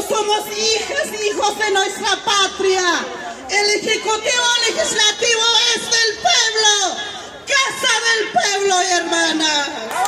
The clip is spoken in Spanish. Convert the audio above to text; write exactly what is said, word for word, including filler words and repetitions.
somos hijas y hijos de nuestra patria. El Ejecutivo Legislativo es del pueblo, casa del pueblo, hermanas.